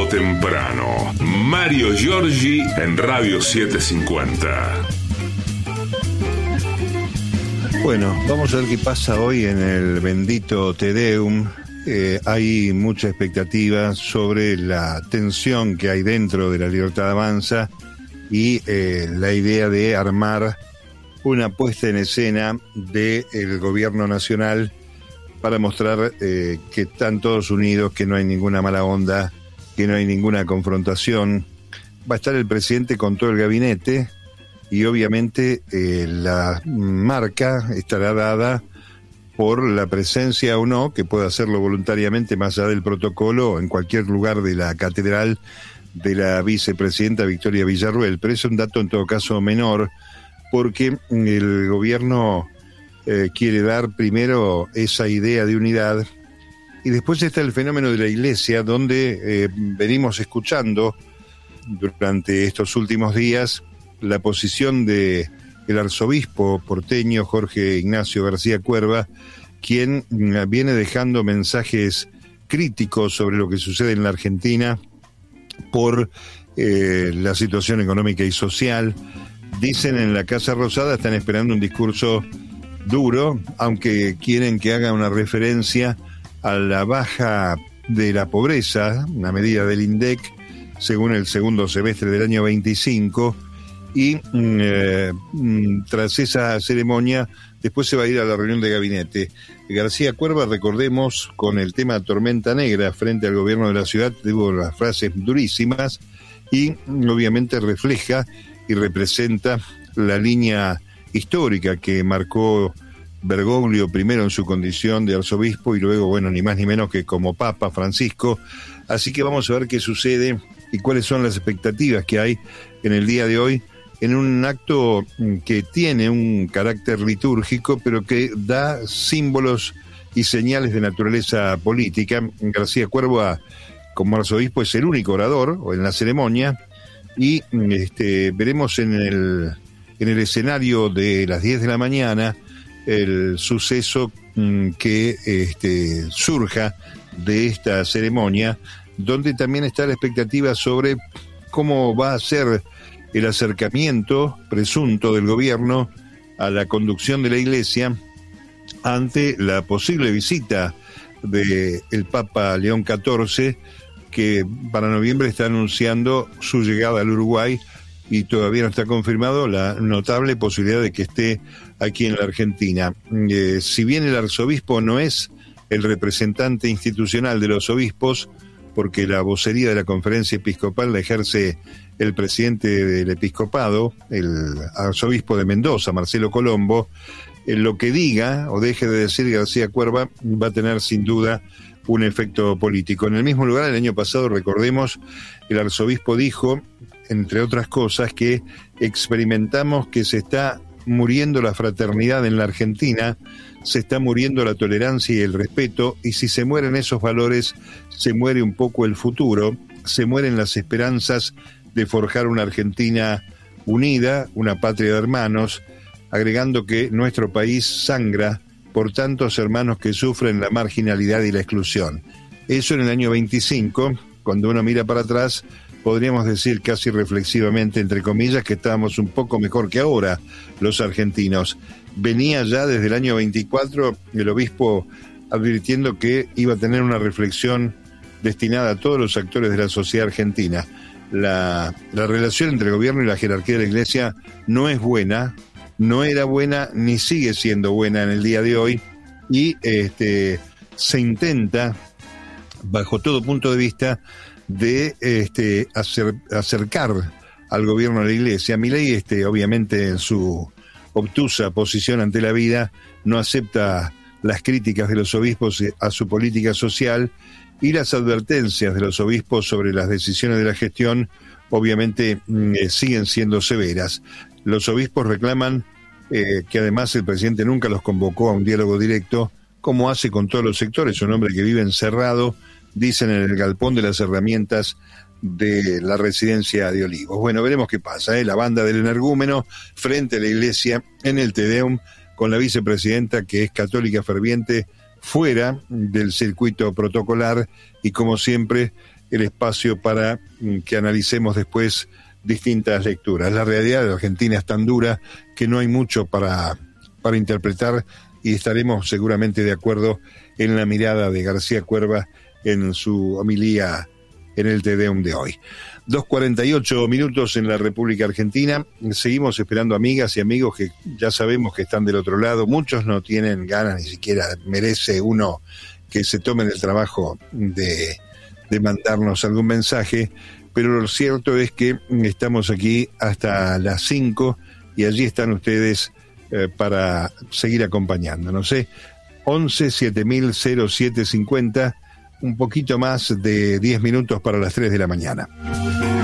Sábado temprano, Mario Giorgi en Radio 750. Bueno, vamos a ver qué pasa hoy en el bendito Te Deum. Hay mucha expectativa sobre la tensión que hay dentro de la Libertad Avanza y la idea de armar una puesta en escena del gobierno nacional para mostrar que están todos unidos, que no hay ninguna mala onda, que no hay ninguna confrontación. Va a estar el presidente con todo el gabinete y obviamente la marca estará dada por la presencia o no, que pueda hacerlo voluntariamente más allá del protocolo, en cualquier lugar de la catedral, de la vicepresidenta Victoria Villarruel. Pero es un dato en todo caso menor, porque el gobierno quiere dar primero esa idea de unidad, y después está el fenómeno de la iglesia, donde venimos escuchando durante estos últimos días la posición de el arzobispo porteño Jorge Ignacio García Cuerva, quien viene dejando mensajes críticos sobre lo que sucede en la Argentina por la situación económica y social. Dicen en la Casa Rosada, están esperando un discurso duro, aunque quieren que haga una referencia a la baja de la pobreza, una medida del INDEC, según el segundo semestre del año 25, y tras esa ceremonia después se va a ir a la reunión de gabinete. García Cuerva, recordemos, con el tema Tormenta Negra frente al gobierno de la ciudad, tuvo las frases durísimas y obviamente refleja y representa la línea histórica que marcó Bergoglio primero en su condición de arzobispo y luego, bueno, ni más ni menos que como Papa Francisco. Así que vamos a ver qué sucede y cuáles son las expectativas que hay en el día de hoy, en un acto que tiene un carácter litúrgico, pero que da símbolos y señales de naturaleza política. García Cuerva, como arzobispo, es el único orador en la ceremonia, y veremos en el escenario de las 10 de la mañana el suceso que surja de esta ceremonia, donde también está la expectativa sobre cómo va a ser el acercamiento presunto del gobierno a la conducción de la Iglesia ante la posible visita del Papa León XIV, que para noviembre está anunciando su llegada al Uruguay, y todavía no está confirmado la notable posibilidad de que esté aquí en la Argentina. Si bien el arzobispo no es el representante institucional de los obispos, porque la vocería de la conferencia episcopal la ejerce el presidente del episcopado, el arzobispo de Mendoza, Marcelo Colombo, lo que diga o deje de decir García Cuerva va a tener sin duda un efecto político. En el mismo lugar, el año pasado, recordemos, el arzobispo dijo, entre otras cosas, que experimentamos que se está muriendo la fraternidad en la Argentina, se está muriendo la tolerancia y el respeto, y si se mueren esos valores, se muere un poco el futuro, se mueren las esperanzas de forjar una Argentina unida, una patria de hermanos, agregando que nuestro país sangra por tantos hermanos que sufren la marginalidad y la exclusión. Eso en el año 25, cuando uno mira para atrás, podríamos decir casi reflexivamente, entre comillas, que estábamos un poco mejor que ahora los argentinos. Venía ya desde el año 24 el obispo advirtiendo que iba a tener una reflexión destinada a todos los actores de la sociedad argentina. La relación entre el gobierno y la jerarquía de la Iglesia no es buena, no era buena ni sigue siendo buena en el día de hoy, y se intenta, bajo todo punto de vista, de acercar al gobierno a la Iglesia. Milei, obviamente, en su obtusa posición ante la vida, no acepta las críticas de los obispos a su política social, y las advertencias de los obispos sobre las decisiones de la gestión, obviamente, siguen siendo severas. Los obispos reclaman que además el presidente nunca los convocó a un diálogo directo, como hace con todos los sectores, un hombre que vive encerrado, dicen, en el galpón de las herramientas de la residencia de Olivos. Bueno, veremos qué pasa, la banda del energúmeno frente a la Iglesia en el Te Deum, con la vicepresidenta, que es católica ferviente, fuera del circuito protocolar, y como siempre el espacio para que analicemos después distintas lecturas. La realidad de la Argentina es tan dura que no hay mucho para interpretar, y estaremos seguramente de acuerdo en la mirada de García Cuerva en su homilía en el Te Deum de hoy. 2:48 minutos en la República Argentina. Seguimos esperando amigas y amigos que ya sabemos que están del otro lado. Muchos no tienen ganas, ni siquiera merece uno que se tomen el trabajo de mandarnos algún mensaje, pero lo cierto es que estamos aquí hasta las 5 y allí están ustedes para seguir acompañándonos. 11 7000 0750, un poquito más de 10 minutos para las 3 de la mañana.